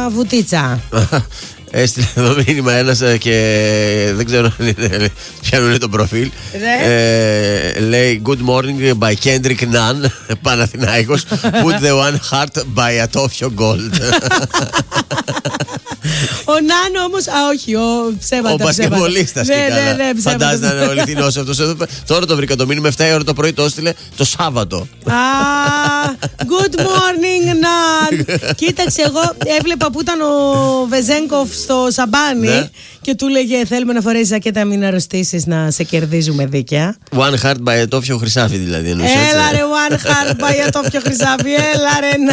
βουτίτσα. Έστειλε εδώ μήνυμα ένας και δεν ξέρω ποιο είναι το προφίλ. Λέει Good morning by Kendrick Nunn, Παναθηναϊκός. Put the one heart by Atofio Gold. Ο Νάνο όμως, όχι, ψέματα. Ο μπασκετμπολίστας. Φαντάζεται να είναι ο αληθινός αυτός εδώ. Τώρα το βρήκα το μήνυμα, 7 ώρα το πρωί το έστειλε το Σάββατο. Good morning, Nan. Κοίταξε, εγώ έβλεπα που ήταν ο Βεζένκοφ στο Σαμπάνι και του λέγε θέλουμε να φορέσεις ζακέτα, μην αρρωστήσεις, να σε κερδίζουμε δίκαια. One heart by Atofio Χρυσάφι δηλαδή. Έλα ρε, one heart by Atofio Χρυσάφι, έλα ρε.